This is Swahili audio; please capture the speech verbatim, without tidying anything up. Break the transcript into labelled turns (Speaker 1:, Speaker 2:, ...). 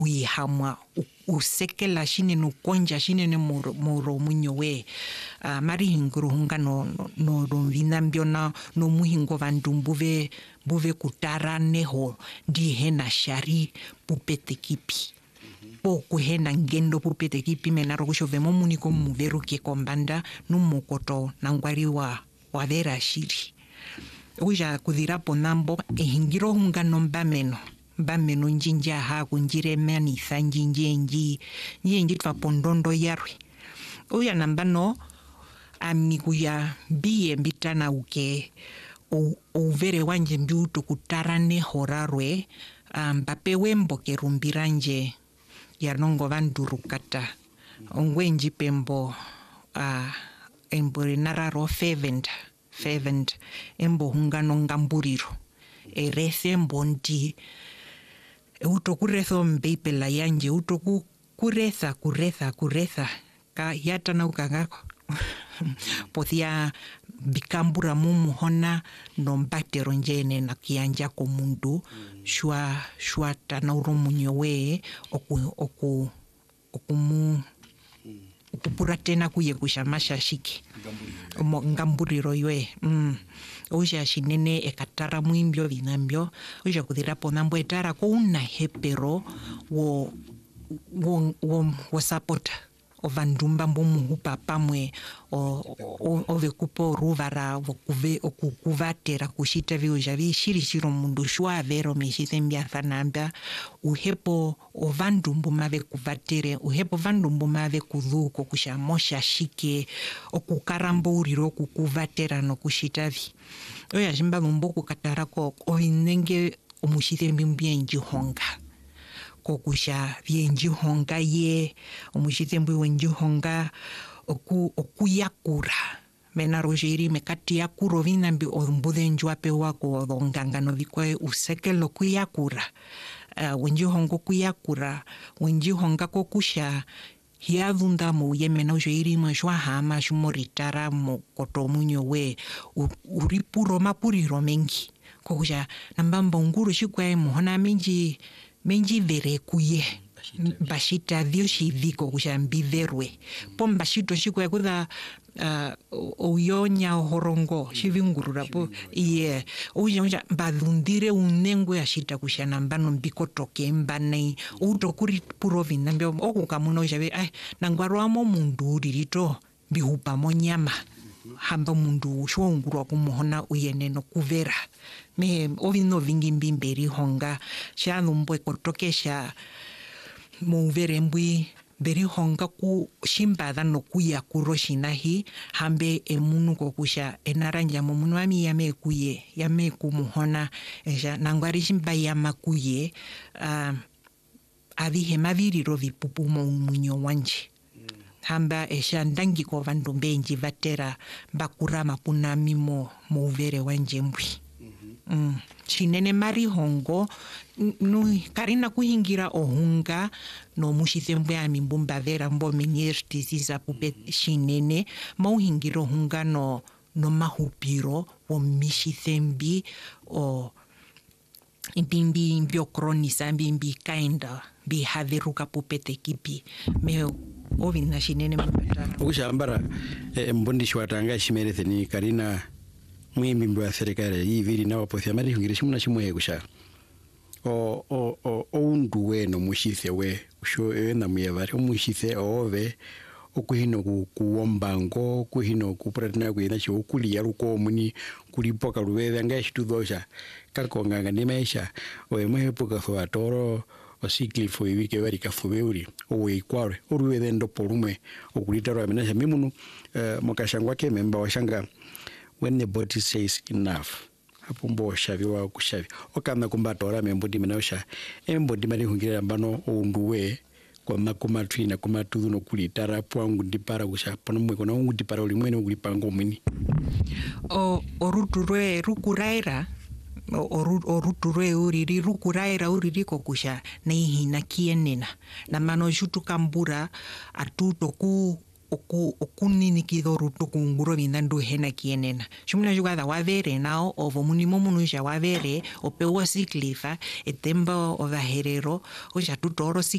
Speaker 1: uihamwa usekela shine nukonja shine ne moro, moro munyo we uh, mari hinguru hunga no no no vinambio na no muhingo vandumbu ve buve kutara neho di hena shari pupete kipi po kuhena ngendo pupete kipi menaro kushove momuni ko muveru ke kombanda numukoto nangwari wa wavera shiri uja kudira ponambo e hingiro hunga no mbameno mbameno njinja ha kunjire mani sanjinje nji nji twa pondondo yarwe uya nambano amikuya biye mbitana uke o overe wanje mbiuto kutarane horarwe mbape wembo kerumbiranje yanongo vandurukata ongwenji pembo a embori nararo fervent fervent embo hungano ngamburiro erese mbondi uto kurezo mbepe la yanje uto ku kureza kureza kureza ka yata na ukangako pothia bikambura mumu hona no mbatero njene na kianja ko mundu shwa shwa tana uromunyo we oku oku okumu okupura tena kuye kushamasha shiki ngamburiro ywe mm oja shinene ekatara muimbyo vinambyo oja kudira ponambo etara ko una hepero wo wo wo, wo sapota ovandumba mbomu papa mwe o ovekupo ruvara vokuve okukuvatera kushita vyoja vishiri shiro mundu shwa vero mishitembia fanamba uhepo ovandumbu mave kuvatere uhepo vandumbu mave kudhuko kushamosha shike okukarambo uriro kukuvatera no kushitavi oya jimba mboku katarako oinenge omushitembi mbyenji honga kokusha vienji honga ye omushitembi wenji honga oku okuyakura mena rojeri mekati yakuro vinambi ombudenjwa pe wako ongangano vikwe usekelo kuyakura uh, wenji hongo kuyakura wenji honga kokusha hiavunda mu yemena ujeri mashwa hama shumoritara mu kotomunyo we uripuro mapuriro mengi kokusha nambamba nguru shikwe muhona menji menji vere kuye bashita vyoshi viko kushambiverwe pombashito shikwe kuda uh, uyonya horongo shivingurura po iye uja uja badundire unengo ya shita kushana mbano mbiko toke mbane utokuri puro vinambio okukamuno jabe ai nangwaro amo mundu ririto bihupa monyama hamba mundu shongurwa kumuhona uyeneno kuvera me ovino vingi mbimberi honga shanumbo kotokesha muvere mbui beri honga ku shimbada no kuya kuroshinahi hambe emunu kokusha enaranja mumunu ami yame kuye yame kumuhona eja nangwari shimba yama kuye uh, avihe maviriro vipupu munyo wanje hamba esha ndangi ko vandu benji vatera bakura mapuna mimo muvere wanje mbwi mm chinene mari hongo no karina kuhingira ohunga no mushithembwe ami mbumba vera mbo minyerti ziza pupe chinene mauhingiro hunga no no mahupiro o mishithembi o imbimbi mbio kronisa mbimbi kainda bi haveruka pupete kipi me ovina shinene mbata
Speaker 2: ushambara e, mbondi shwatanga shimerete ni karina mwimbi mbwa serikali yiviri na wapothia mari hungire shimuna shimwe kusha o o o undu we no mushithe we usho ena muyevari omushithe ove okuhino ku kuombango kuhino kupratna kuina cho ukuli yaruko muni kulipoka ruweza ngashitudosha kalkonganga nimesha we mwepoka so atoro osikli fo ibike bari kafubeuri owe kware oruweze ndo porume okulitaro amenasha mimunu uh, mokashangwa ke memba washanga when the body says enough hapo mbo shavi wa kushavi okana kumbatora membodi menaosha embodi mari hungira mbano unduwe kwa makoma twina kuma tudu no kulitara pwangu ndipara kusha pono mwe kono ngudipara ulimwene ulipango mwini
Speaker 1: o oruturwe rukuraira oru oruturwe uriri rukuraira uriri kokusha neihina kienena na mano jutu kambura atuto ku oku okunini kidoruto kunguro bindandu hena kienena shumuna jugada wavere nao ovo munimo munusha wavere opewa siklifa etemba ovaherero oja tutoro